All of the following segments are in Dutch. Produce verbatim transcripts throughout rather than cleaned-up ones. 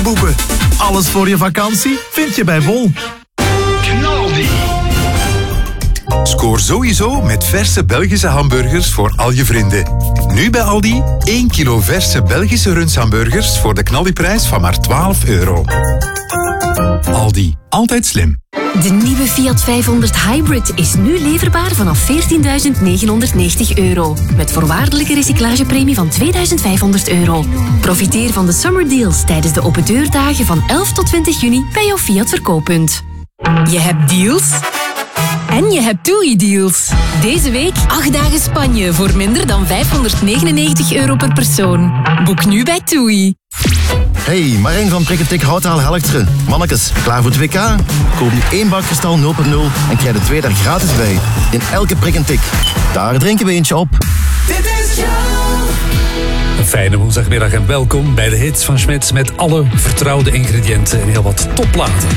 boeken. Alles voor je vakantie vind je bij Bol. Knaldi. Scoor sowieso met verse Belgische hamburgers voor al je vrienden. Nu bij Aldi één kilo verse Belgische rundshamburgers voor de knaldiprijs van maar twaalf euro. Aldi, altijd slim. De nieuwe Fiat vijfhonderd Hybrid is nu leverbaar vanaf veertienduizend negenhonderdnegentig euro. Met voorwaardelijke recyclagepremie van tweeduizend vijfhonderd euro. Profiteer van de summer deals tijdens de open deurdagen van elf tot twintig juni bij jouw Fiat verkooppunt. Je hebt deals en je hebt TUI-deals. Deze week acht dagen Spanje voor minder dan vijfhonderdnegenennegentig euro per persoon. Boek nu bij TUI. Hey, Marijn van Prikketik Houtaal Helchteren. Mannekes, klaar voor het W K? Koop nu één bak Kristal nul punt nul en krijg de twee daar gratis bij. In elke prik en tik. Daar drinken we eentje op. Dit is jou. Een fijne woensdagmiddag en welkom bij de hits van Schmitz met alle vertrouwde ingrediënten en heel wat topplaten.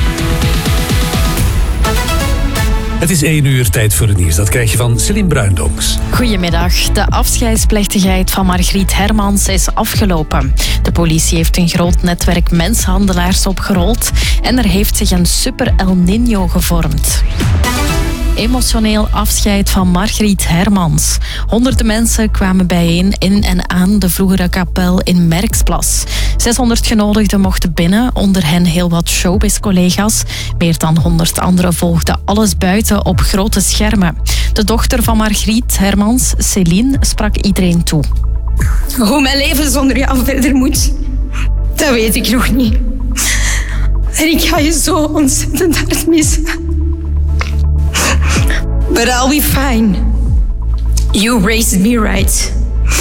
Het is één uur, tijd voor het nieuws. Dat krijg je van Celine Bruindonks. Goedemiddag. De afscheidsplechtigheid van Margriet Hermans is afgelopen. De politie heeft een groot netwerk mensenhandelaars opgerold en er heeft zich een super El Niño gevormd. Emotioneel afscheid van Margriet Hermans. Honderden mensen kwamen bijeen in en aan de vroegere kapel in Merksplas. zeshonderd genodigden mochten binnen, onder hen heel wat showbiz-collega's. Meer dan honderd anderen volgden alles buiten op grote schermen. De dochter van Margriet Hermans, Céline, sprak iedereen toe. Hoe mijn leven zonder jou verder moet, dat weet ik nog niet. En ik ga je zo ontzettend hard missen. But I'll be fine. You raised me right.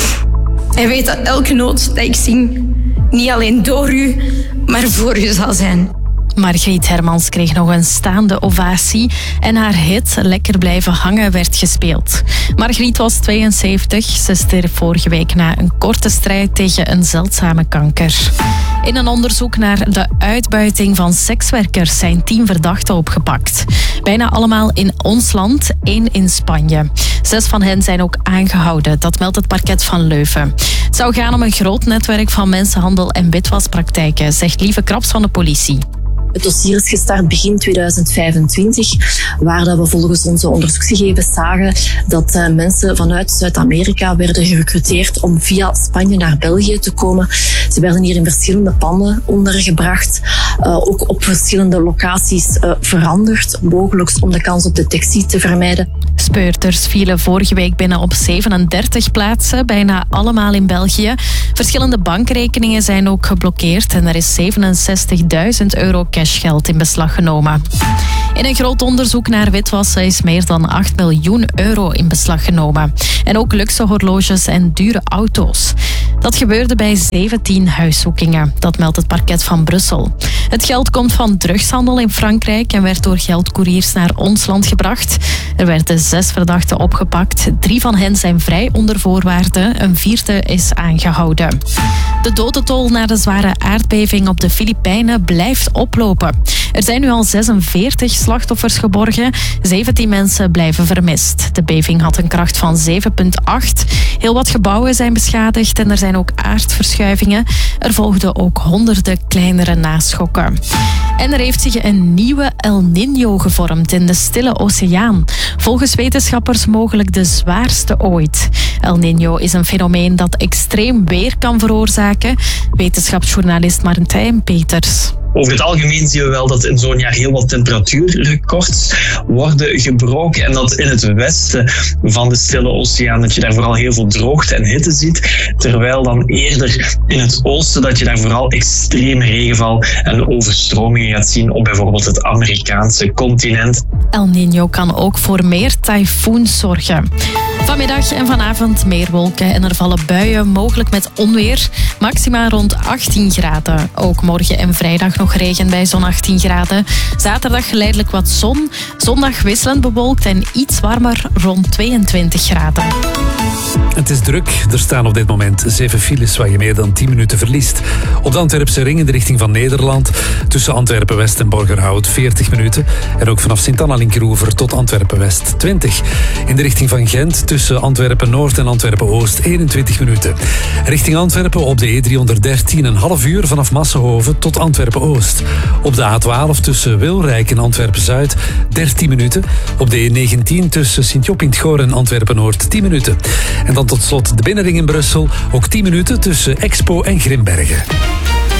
En weet dat elke noot dat ik zing niet alleen door u, maar voor u zal zijn. Margriet Hermans kreeg nog een staande ovatie en haar hit Lekker blijven hangen werd gespeeld. Margriet was tweeënzeventig. Ze stierf vorige week na een korte strijd tegen een zeldzame kanker. In een onderzoek naar de uitbuiting van sekswerkers zijn tien verdachten opgepakt. Bijna allemaal in ons land, één in Spanje. Zes van hen zijn ook aangehouden, dat meldt het parket van Leuven. Het zou gaan om een groot netwerk van mensenhandel en witwaspraktijken, zegt Lieve Kraps van de politie. Het dossier is gestart begin tweeduizend vijfentwintig, waar dat we volgens onze onderzoeksgegevens zagen dat uh, mensen vanuit Zuid-Amerika werden gerecruiteerd om via Spanje naar België te komen. Ze werden hier in verschillende panden ondergebracht, uh, ook op verschillende locaties uh, veranderd, mogelijk om de kans op detectie te vermijden. Speurders vielen vorige week binnen op zevenendertig plaatsen, bijna allemaal in België. Verschillende bankrekeningen zijn ook geblokkeerd en er is zevenenzestigduizend euro cashgeld in beslag genomen. In een groot onderzoek naar witwassen is meer dan acht miljoen euro in beslag genomen. En ook luxe horloges en dure auto's. Dat gebeurde bij zeventien huiszoekingen. Dat meldt het parket van Brussel. Het geld komt van drugshandel in Frankrijk en werd door geldcouriers naar ons land gebracht. Er werden zes verdachten opgepakt. Drie van hen zijn vrij onder voorwaarden. Een vierde is aangehouden. De dodentol na de zware aardbeving op de Filipijnen blijft oplopen. Er zijn nu al zesenveertig slachtoffers geborgen. zeventien mensen blijven vermist. De beving had een kracht van zeven komma acht. Heel wat gebouwen zijn beschadigd en er zijn ook aardverschuivingen. Er volgden ook honderden kleinere naschokken. En er heeft zich een nieuwe El Niño gevormd in de Stille Oceaan. Volgens wetenschappers mogelijk de zwaarste ooit. El Niño is een fenomeen dat extreem weer kan veroorzaken. Wetenschapsjournalist Martijn Peters. Over het algemeen zien we wel dat in zo'n jaar heel wat temperatuurrecords worden gebroken en dat in het westen van de Stille Oceaan dat je daar vooral heel veel droogte en hitte ziet, terwijl dan eerder in het oosten dat je daar vooral extreme regenval en overstromingen gaat zien op bijvoorbeeld het Amerikaanse continent. El Niño kan ook voor meer tyfoons zorgen. Vanmiddag en vanavond meer wolken en er vallen buien, mogelijk met onweer. Maxima rond achttien graden. Ook morgen en vrijdag nog nog regen bij zo'n achttien graden. Zaterdag geleidelijk wat zon. Zondag wisselend bewolkt en iets warmer rond tweeëntwintig graden. Het is druk. Er staan op dit moment zeven files waar je meer dan tien minuten verliest. Op de Antwerpse ring in de richting van Nederland. Tussen Antwerpen-West en Borgerhout veertig minuten. En ook vanaf Sint-Anna-Linkeroever tot Antwerpen-West twintig. In de richting van Gent tussen Antwerpen-Noord en Antwerpen-Oost eenentwintig minuten. Richting Antwerpen op de E driehonderddertien een half uur vanaf Massenhoven tot Antwerpen-Oost. Op de A twaalf tussen Wilrijk en Antwerpen-Zuid dertien minuten. Op de E negentien tussen Sint-Job in het Goor en Antwerpen-Noord tien minuten. En dan tot slot de binnenring in Brussel. Ook tien minuten tussen Expo en Grimbergen.